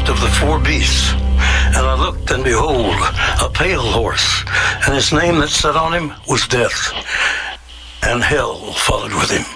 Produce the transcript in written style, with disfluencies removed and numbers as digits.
first of the four beasts. And I looked, and behold, a pale horse, and his name that sat on him was Death, and hell followed with him.